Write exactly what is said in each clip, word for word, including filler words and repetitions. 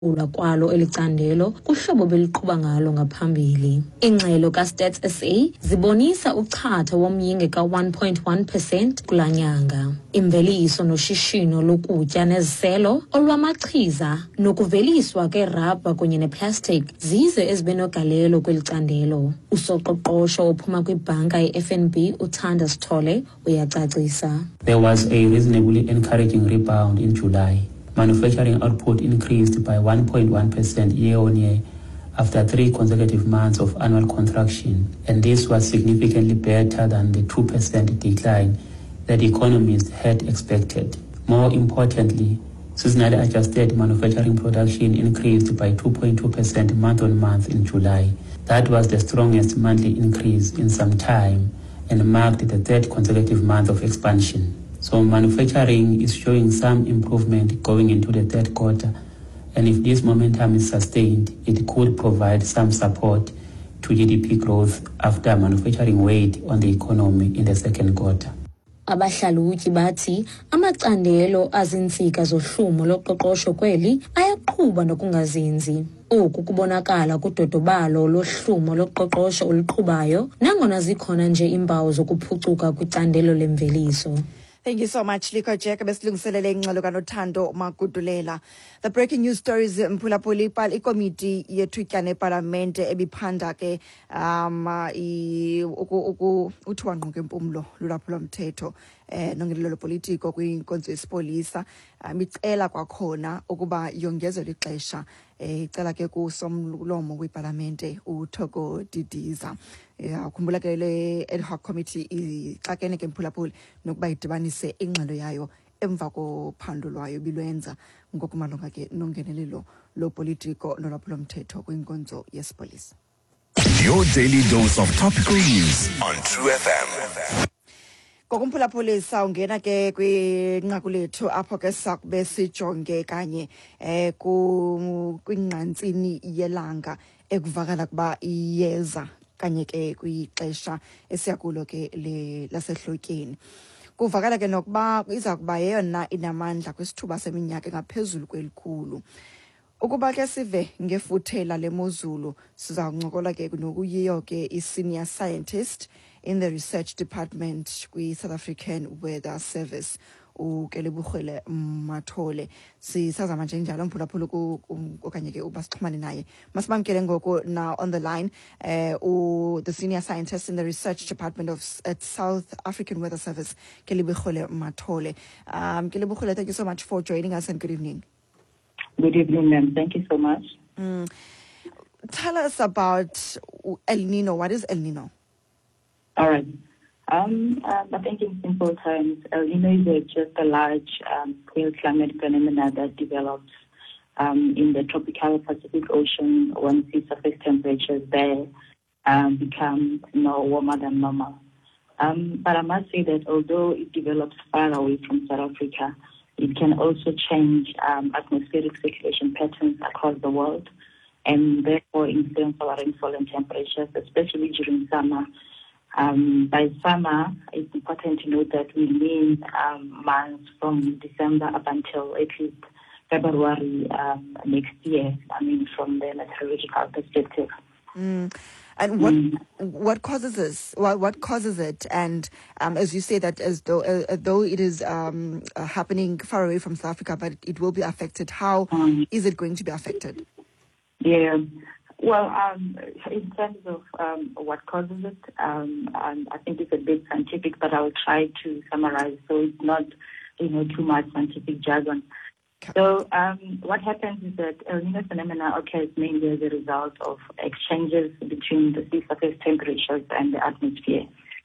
ula kwalo elicandelo kuhlobo beliqhuba ngalo ngaphambili. Ingxelo ka-Stats S A zibonisa uchatha womyinge ka-one point one percent kula nyanga. Imveliso noshishino lokutya neziselo, olwamachiza nokuveliswa kerabha kunye neplastic zize ezibenogalelo kweli candelo. Usoqoqosho ophuma kwibhanka ye-F N B uThanda Sithole uyacacisa. There was a reasonably encouraging rebound in July. Manufacturing output increased by one point one percent year-on-year after three consecutive months of annual contraction, and this was significantly better than the two percent decline that economists had expected. More importantly, seasonally adjusted manufacturing production increased by two point two percent month-on-month in July. That was the strongest monthly increase in some time and marked the third consecutive month of expansion. So manufacturing is showing some improvement going into the third quarter, and if this momentum is sustained, it could provide some support to G D P growth after manufacturing weighed on the economy in the second quarter. Abahlalutyi bathi amacandelo azintsika zohlumo loqoqosho kweli ayaqhuba nokungazinzi. Oku kubonakala kudodobalo lohlumo loqoqosho oluqhubayo nangona zikhona nje iimpawu zokuphucuka kwicandelo lemveliso. Thank you so much, Liko Jack. Besilungiselele ingxelo kanothando magudulela. The breaking news stories mphulaphuli ipal ikomiti yethutyana epalamente ebiphanda ke um uthiwa ngqo kempumlo lulaphulo mthetho eh nongenelelo politiko kwinkonzo yesipolisa icela kwakhona ukuba yongezelwe ixesha eh icela ke kusomlomo weparlamente uThoko Didiza. Yeah, ukhumbula ke le ad hoc committee ixakene ke mphulaphuli nokuba idibanise ingxelo yayo emva kophando lwayo bilwenza ngokumalunga ke nongenelelo lo politiko nolwaphulo mthetho kwinkonzo yesipolisa. Your daily dose of topical news on True F M. Kokumphulaphuli sawungena ke kwinqaku lethu apho ke sakube sijonge kanye eh ku kwinqantsini yelanga ekuvakala kuba iyeza kanye ke kwixesha esiyakulo ke le lasehlotyeni. Kuvakala ke nokuba iza kuba yeyona inamandla kwisithuba seminyaka ngaphezulu kwelikhulu. Ukuba ke sive ngefuthela lemozulu siza kuncokola ke nokuyiyo ke i-senior scientist in the research department kwi South African Weather Service uKelebugile Mathole. Sisazama nje njalo mphulaphula okanye ke uba sixhumane naye. Masibamkele ngoko now on the line uh, u the senior scientist in the research department of at South African Weather Service Kelebugile Mathole. Um Kelebugile, thank you so much for joining us and good evening. Good evening, ma'am. Thank you so much. Mm. Tell us about El Nino. What is El Nino? All right. Um, uh, I think in simple terms, El Nino is a, just a large um, scale climate phenomena that develops um, in the tropical Pacific Ocean when sea surface temperatures there um, become you know, warmer than normal. Um, but I must say that although it develops far away from South Africa, it can also change um, atmospheric circulation patterns across the world and therefore influence our rainfall and temperatures, especially during summer. Um, by summer, it's important to note that we mean um, months from December up until at least February um, next year, I mean, from the meteorological perspective. Mm. And what mm. what causes this? What what causes it? And um, as you say that as though uh, though it is um, uh, happening far away from South Africa, but it will be affected. How mm. is it going to be affected? Yeah, well, um, in terms of um, what causes it, um, um, I think it's a bit scientific, but I will try to summarize so it's not you know too much scientific jargon. So um, what happens is that El Nino phenomena occurs mainly as a result of exchanges between the sea surface temperatures and the atmosphere.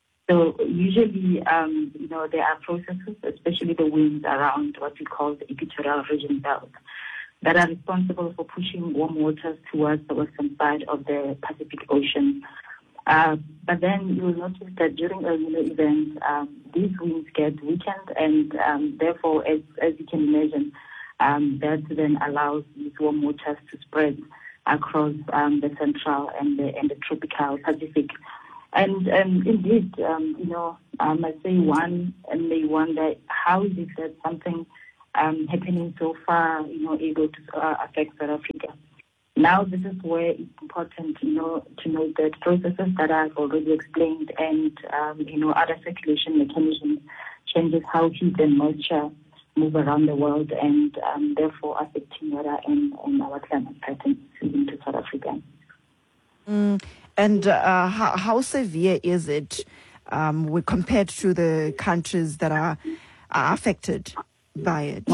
So usually, um, you know, there are processes, especially the winds around what we call the equatorial region belt, that are responsible for pushing warm waters towards the western side of the Pacific Ocean. Uh, but then you will notice that during El Nino events, um, these winds get weakened, and um, therefore, as, as you can imagine, Um, that then allows these warm waters to spread across um, the central and the, and the tropical Pacific. And um, indeed, um, you know, I must say one may wonder, how is it that something um, happening so far, you know, able to uh, affect South Africa. Now, this is where it's important, you know, to note that processes that I've already explained and, um, you know, other circulation mechanisms changes how heat and moisture move around the world and um, therefore affecting weather and, and our climate patterns into South Africa. Mm, and uh, how, how severe is it um, with, compared to the countries that are, are affected by it?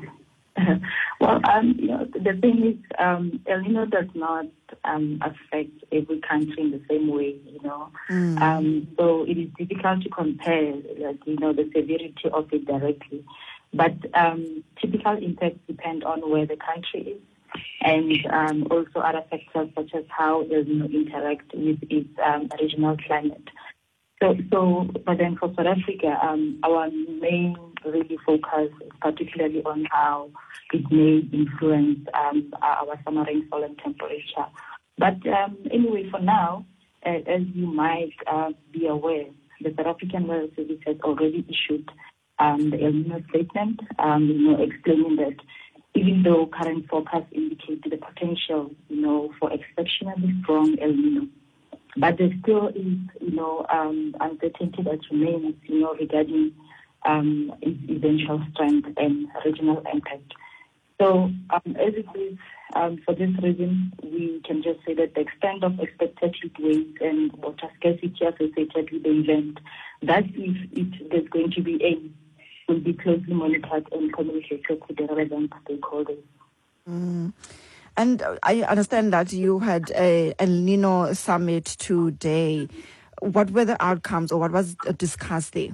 Well, um, you know, the thing is, um, El Nino does not um, affect every country in the same way, you know. Mm. Um, so it is difficult to compare, like, you know, the severity of it directly. But um, typical impacts depend on where the country is and um, also other factors such as how El Nino interacts with its um, regional climate. So, so, but then for South Africa, um, our main really focus is particularly on how it may influence um, our summer rainfall and temperature. But um, anyway, for now, uh, as you might uh, be aware, the South African Weather Service has already issued um, the El Nino statement, um, you know, explaining that even though current forecasts indicate the potential, you know, for exceptionally strong El Nino, but there still is, you know, um, uncertainty that remains, you know, regarding um, its eventual strength and regional impact. So, um, as it is, um, for this reason, we can just say that the extent of expected heat waves and water scarcity associated with the event, that if it, there's going to be any, will be closely monitored and communicated to the relevant stakeholders. Mm. And I understand that you had a El Nino summit today. What were the outcomes or what was discussed there?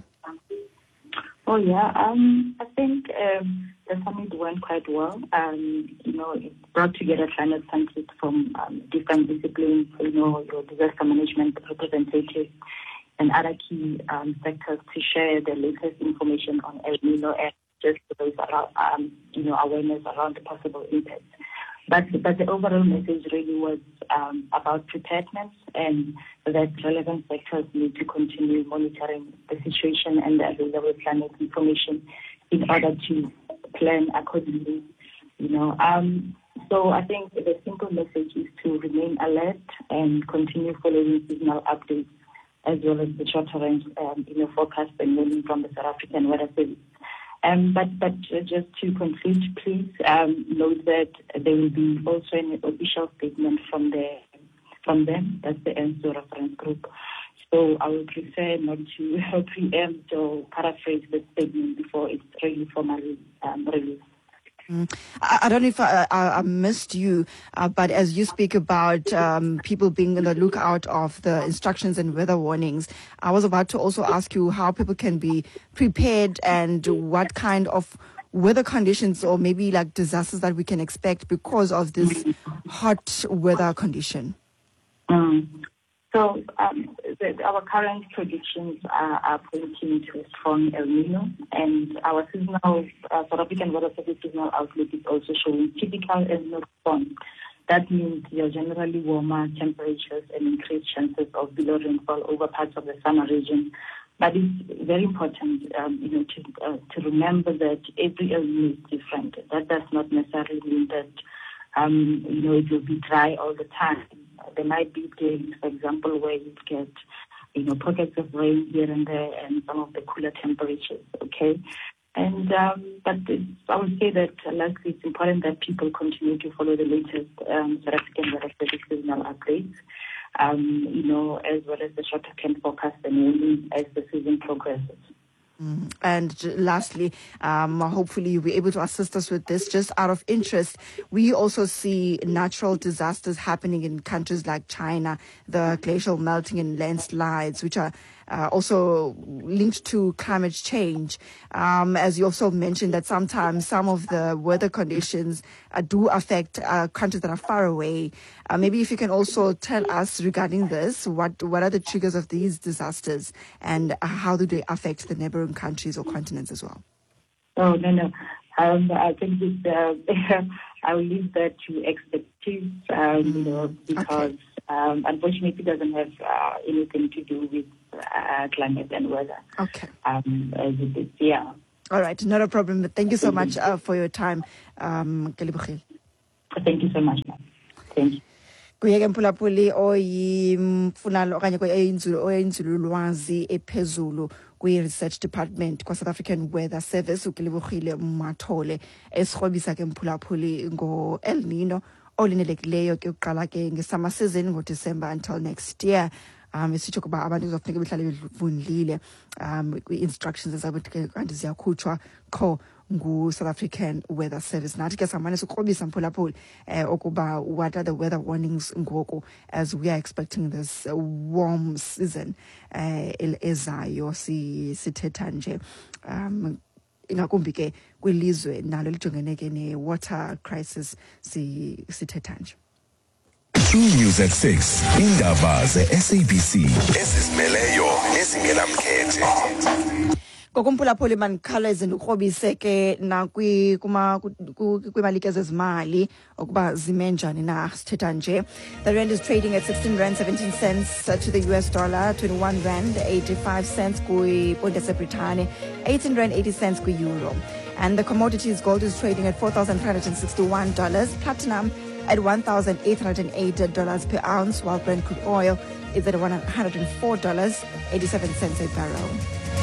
Oh, yeah. Um, I think um, the summit went quite well. Um, you know, it brought together climate scientists from um, different disciplines, you know, your disaster management representatives and other key um, sectors to share the latest information on El Nino and just raise around, um, you know, awareness around the possible impacts. But, but the overall message really was um, about preparedness and that relevant sectors need to continue monitoring the situation and the available climate information in order to plan accordingly. You know, um, so I think the simple message is to remain alert and continue following seasonal updates as well as the shorter range, um, you know, forecast and warning from the South African Weather Service. Um, but but just to conclude, please um, note that there will be also an official statement from the from them. That's the E N S O reference group. So I would prefer not to preempt or paraphrase the statement before it's really formally um, released. Mm. I, I don't know if I, I, I missed you, uh, but as you speak about um, people being on the lookout of the instructions and weather warnings, I was about to also ask you how people can be prepared and what kind of weather conditions or maybe like disasters that we can expect because of this hot weather condition. Mm. So um, the, our current predictions are, are pointing to a strong El Nino, and our seasonal uh, South African Weather Service seasonal outlook is also showing typical El Nino response. That means your generally warmer temperatures and increased chances of below rainfall over parts of the summer region. But it's very important, um, you know, to uh, to remember that every El Nino is different. That does not necessarily mean that um, you know it will be dry all the time. There might be days, for example, where you get, you know, pockets of rain here and there and some of the cooler temperatures, okay? And, um, but it's, I would say that, lastly, it's important that people continue to follow the latest um, South African Weather Service seasonal updates, um, you know, as well as the shorter-term forecast and warning as the season progresses. Mm. And lastly, um, hopefully you'll be able to assist us with this. Just out of interest, we also see natural disasters happening in countries like China, the glacial melting and landslides, which are uh, also linked to climate change. Um, as you also mentioned that sometimes some of the weather conditions uh, do affect uh, countries that are far away. Uh, maybe if you can also tell us regarding this, what, what are the triggers of these disasters and how do they affect the neighboring countries or continents as well? Oh, no, no. Um, I think this, uh, I will leave that to expertise, um, you know, because okay. um, unfortunately it doesn't have uh, anything to do with uh, climate and weather. Okay. Um, as it is, yeah. All right, not a problem. But thank you so much uh, for your time. Um, Thank you so much, ma'am. Thank you. Kuyeke Mphulaphuli oyimfunalo okanye oyinzulu oyinzululwazi ephezulu kwi-research department kwa-South African Weather Service uKelebogile Mathole esirhobisa ke Mphulaphuli ngo-El Nino olinelekileyo ke uqala ke nge-summer season ngo-December until next year. Um isitsho kuba abantu kuzofuneka behlale bevundlile um kwi-instructions ezabo kanti ziyakhutshwa qho ngu-South African Weather Service. Nathi ke samane sikrobisa Mphulaphuli eh okuba what are the weather warnings ngoku as we are expecting this uh, warm season eh ezayo si sithetha nje um ingakumbi ke kwilizwe nalo lijongene ke ne-water crisis si sithetha nje. True News at six. Indaba ze-S A B C ezizimeleyo nezingenamkhethe. Ngokumphulaphuli manikhawuleze ndikrobise ke nakwi kuma kwimalike zezimali okuba zime njani na sithetha nje. The rand is trading at sixteen rand seventeen cents to the U S dollar, twenty-one rand eighty-five cents kwi-ponde yaseBritane, eighteen rand eighty cents kwi-euro. And the commodities, gold is trading at four thousand three hundred sixty-one dollars, platinum at one thousand eight hundred eight dollars per ounce, while Brent crude oil is at one hundred four dollars and eighty-seven cents a barrel.